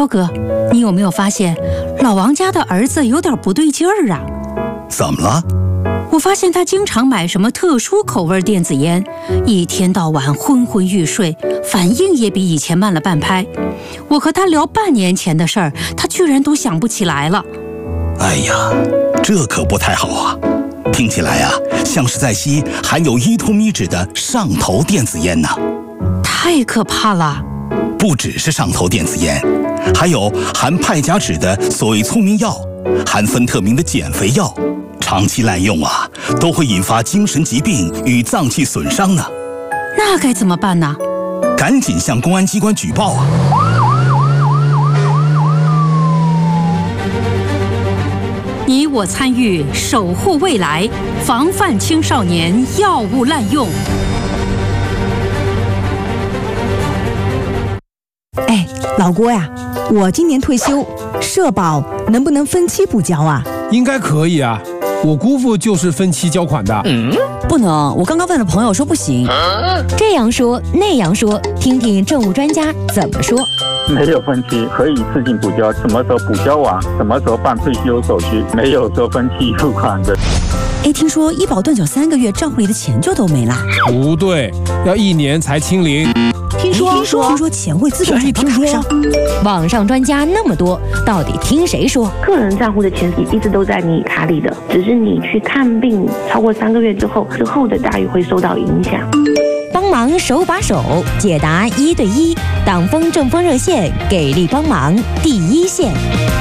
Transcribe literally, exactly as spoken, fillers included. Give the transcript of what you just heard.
涛哥，你有没有发现老王家的儿子有点不对劲儿啊？ 怎么了？ 我发现他经常买什么特殊口味电子烟，一天到晚昏昏欲睡，反应也比以前慢了半拍。我和他聊半年前的事儿，他居然都想不起来了。 哎呀，这可不太好啊！听起来啊，像是在吸含有依托咪酯的上头电子烟呢。 太可怕了！ 不只是上头电子烟，还有含派甲酯的所谓聪明药，含芬特明的减肥药。长期滥用啊，都会引发精神疾病与脏器损伤呢。 那该怎么办呢？ 赶紧向公安机关举报啊！ 你我参与，守护未来，防范青少年药物滥用。 哎，老郭呀，我今年退休，社保能不能分期补交啊？ 应该可以啊。我姑父就是分期交款的。 嗯，不能，我刚刚问了朋友说不行。 这样说那样说，听听政务专家怎么说。 没有分期，可以一次性补交，什么时候补交完，什么时候办退休手续，没有说分期付款的。 哎，听说医保断缴三个月，账户里的钱就都没了。 不对，要一年才清零。 听说听说听说钱会自动转到卡上。 网上专家那么多，到底听谁说？ 个人账户的钱一直都在你卡里的，只是你去看病超过三个月之后，之后的待遇会受到影响。 帮忙手把手解答一对一，党风政风热线，给力帮忙第一线。